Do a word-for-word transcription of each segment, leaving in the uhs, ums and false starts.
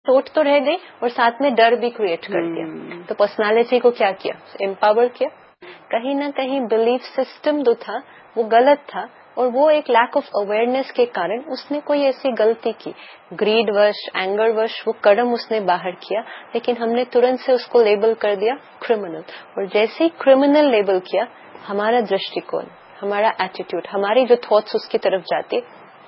चोट तो रह गई और साथ में डर भी क्रिएट कर दिया। तो पर्सनालिटी को क्या किया, एम्पावर किया। कहीं ना कहीं बिलीफ सिस्टम जो था वो गलत था, और वो एक लैक ऑफ अवेयरनेस के कारण उसने कोई ऐसी गलती की, ग्रीड वश, एंगर वश वो कदम उसने बाहर किया, लेकिन हमने तुरंत से उसको लेबल कर दिया क्रिमिनल। और जैसे ही क्रिमिनल लेबल किया, हमारा दृष्टिकोण, हमारा एटीट्यूड, हमारी जो थॉट्स उसकी तरफ जाते,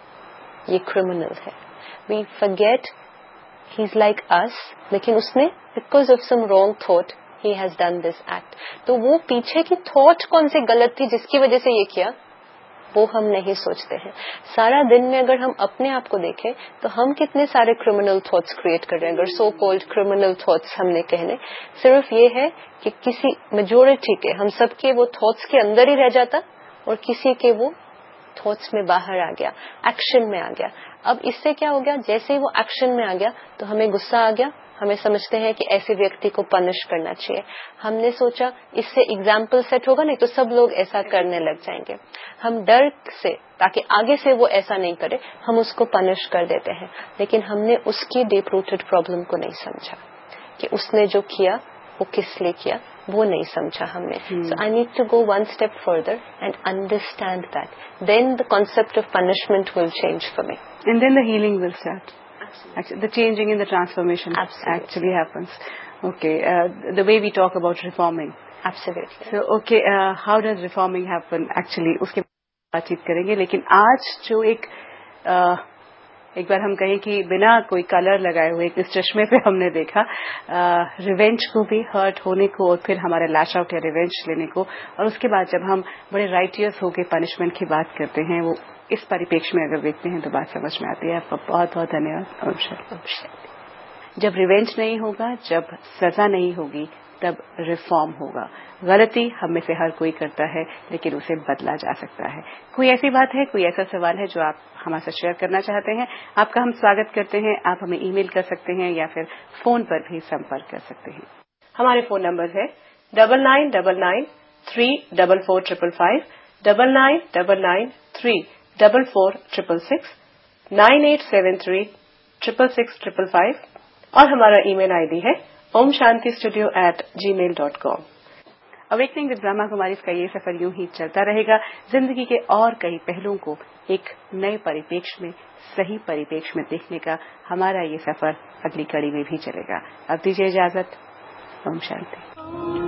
ये क्रिमिनल है। We forget he is like us, लेकिन उसने because of some wrong thought he has done this act. तो वो पीछे की थॉट कौन सी गलत थी जिसकी वजह से ये किया, वो हम नहीं सोचते हैं। सारा दिन में अगर हम अपने आप को देखें तो हम कितने सारे क्रिमिनल थॉट्स क्रिएट कर रहे हैं। अगर सो कॉल्ड क्रिमिनल थॉट्स हमने कहने, सिर्फ ये है कि किसी मेजोरिटी के, हम सबके वो थॉट्स के अंदर ही रह जाता और किसी के वो थॉट्स में बाहर आ गया, एक्शन में आ गया। अब इससे क्या हो गया, जैसे ही वो एक्शन में आ गया तो हमें गुस्सा आ गया, हमें समझते हैं कि ऐसे व्यक्ति को पनिश करना चाहिए। हमने सोचा इससे एग्जाम्पल सेट होगा, नहीं तो सब लोग ऐसा करने लग जाएंगे। हम डर से, ताकि आगे से वो ऐसा नहीं करे, हम उसको पनिश कर देते हैं, लेकिन हमने उसकी डीप रूटेड प्रॉब्लम को नहीं समझा कि उसने जो किया वो किस लिए किया, वो नहीं समझा हमने। सो I need to go one step further and understand that, then the concept of punishment will change for me, and then the healing will start. Actually, the changing and the transformation Absolutely. actually happens. Okay, uh, the way we talk about reforming. Absolutely. So, okay, uh, how does reforming happen? Actually, उसके बातचीत करेंगे, लेकिन आज जो एक uh, एक बार हम कहें कि बिना कोई कलर लगाए हुए इस चश्मे पे हमने देखा रिवेंज को भी, हर्ट होने को, और फिर हमारा लैश आउट या रिवेंज लेने को, और उसके बाद जब हम बड़े राइटियस होकर पनिशमेंट की बात करते हैं, वो इस परिप्रेक्ष्य में अगर देखते हैं तो बात समझ में आती है. आपका बहुत बहुत धन्यवाद ओम शांति. जब रिवेंज नहीं होगा, जब सजा नहीं होगी, तब रिफॉर्म होगा. गलती हम में से हर कोई करता है, लेकिन उसे बदला जा सकता है. कोई ऐसी बात है, कोई ऐसा सवाल है जो आप हमारे साथ शेयर करना चाहते हैं, आपका हम स्वागत करते हैं. आप हमें ईमेल कर सकते हैं या फिर फोन पर भी संपर्क कर सकते हैं. हमारे फोन नंबर है double nine double nine three double four triple five, double nine double nine three double four triple six, nine eight seven three triple six triple five, और हमारा ईमेल आईडी है Om Shanti studio eight ji mail dot com. Awakening with Brahma Kumaris का ये सफर यूं ही चलता रहेगा. जिंदगी के और कई पहलुओं को एक नए परिप्रेक्ष्य में, सही परिप्रेक्ष्य में देखने का हमारा ये सफर अगली कड़ी में भी चलेगा. अब दीजिए इजाजत. ओम शांति.